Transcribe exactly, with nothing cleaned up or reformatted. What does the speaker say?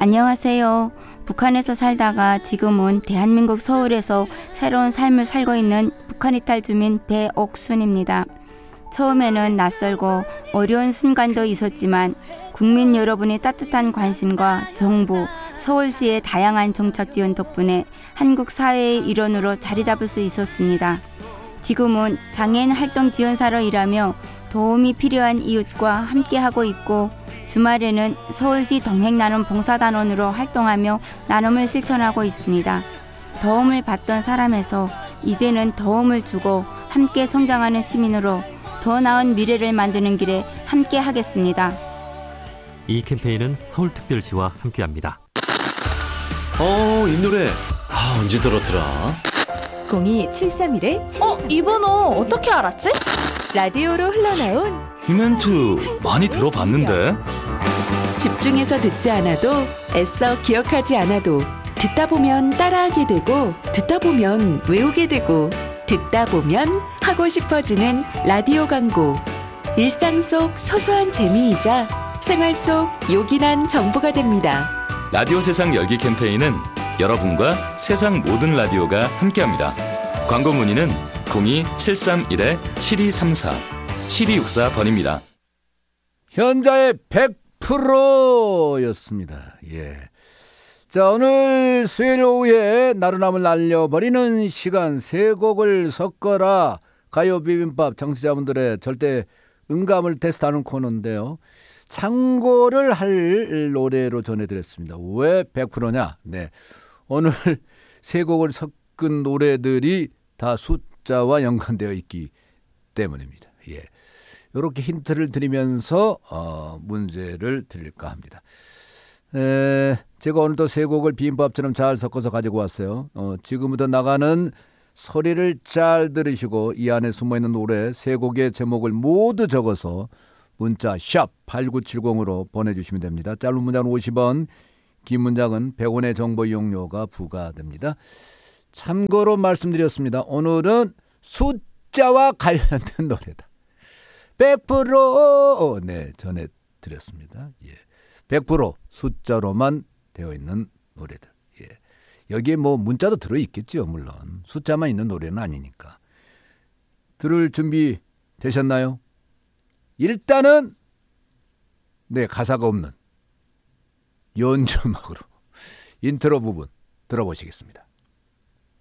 안녕하세요. 북한에서 살다가 지금은 대한민국 서울에서 새로운 삶을 살고 있는 북한 이탈 주민 배옥순입니다. 처음에는 낯설고 어려운 순간도 있었지만 국민 여러분의 따뜻한 관심과 정부, 서울시의 다양한 정책 지원 덕분에 한국 사회의 일원으로 자리 잡을 수 있었습니다. 지금은 장애인 활동 지원사로 일하며 도움이 필요한 이웃과 함께하고 있고 주말에는 서울시 동행나눔 봉사단원으로 활동하며 나눔을 실천하고 있습니다. 도움을 받던 사람에서 이제는 도움을 주고 함께 성장하는 시민으로 더 나은 미래를 만드는 길에 함께 하겠습니다. 이 캠페인은 서울특별시와 함께합니다. 어, 이 노래 아, 언제 들었더라? 공이 칠삼일 칠삼사. 어? 이 번호 어떻게 알았지? 라디오로 흘러나온 이 멘트 많이 들어봤는데? 집중해서 듣지 않아도 애써 기억하지 않아도 듣다 보면 따라하게 되고 듣다 보면 외우게 되고 듣다 보면 하고 싶어지는 라디오 광고. 일상 속 소소한 재미이자 생활 속 요긴한 정보가 됩니다. 라디오 세상 열기 캠페인은 여러분과 세상 모든 라디오가 함께합니다. 광고 문의는 공이 칠삼일 칠이삼사 칠이육사 번입니다. 현자의 백 퍼센트였습니다. 예. 자, 오늘 수요일 오후에 나른함을 날려버리는 시간 세 곡을 섞어라 가요 비빔밥 청취자분들의 절대 음감을 테스트하는 코너인데요. 참고를 할 노래로 전해드렸습니다. 왜 백 퍼센트냐? 네. 오늘 세 곡을 섞은 노래들이 다 숫자와 연관되어 있기 때문입니다. 예. 이렇게 힌트를 드리면서 어, 문제를 드릴까 합니다. 에, 제가 오늘도 세 곡을 비빔밥처럼 잘 섞어서 가지고 왔어요. 어, 지금부터 나가는 소리를 잘 들으시고 이 안에 숨어있는 노래 세 곡의 제목을 모두 적어서 문자 샵 팔구칠공으로 보내주시면 됩니다. 짧은 문장은 오십 원, 긴 문장은 백 원의 정보 이용료가 부과됩니다. 참고로 말씀드렸습니다. 오늘은 숫자와 관련된 노래다. 백 퍼센트 네, 전해드렸습니다. 예. 백 퍼센트 숫자로만 되어 있는 노래들. 예. 여기에 뭐 문자도 들어있겠죠. 물론 숫자만 있는 노래는 아니니까. 들을 준비 되셨나요? 일단은 네, 가사가 없는 연주음악으로 인트로 부분 들어보시겠습니다.